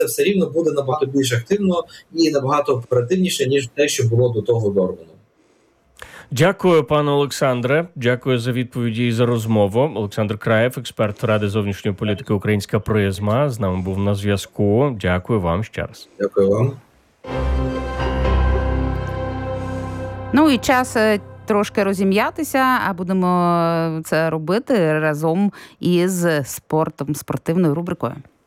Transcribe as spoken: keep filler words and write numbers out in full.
все рівно буде набагато більш активно і набагато оперативніше, ніж те, що було до того в Орбану. Дякую, пане Олександре. Дякую за відповіді і за розмову. Олександр Краєв, експерт Ради зовнішньої політики «Українська призма», з нами був на зв'язку. Дякую вам ще раз. Дякую вам. Ну і час трошки розім'ятися, а будемо це робити разом із спортом, спортивною рубрикою.